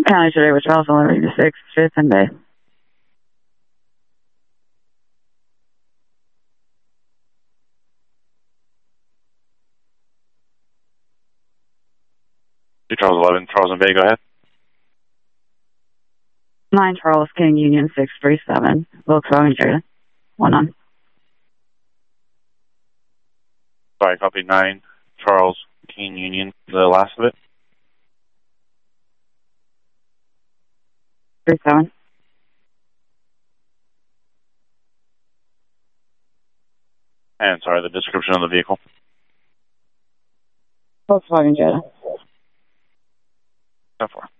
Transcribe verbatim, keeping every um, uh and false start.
County today, which also only the sixth, fifth, and day. two Charles eleven, Charles and Bay, go ahead. nine Charles King Union six three seven, Volkswagen Jetta, one on. Sorry, copy nine Charles King Union, the last of it. three seven. And sorry, the description of the vehicle. Volkswagen Jetta. ten four.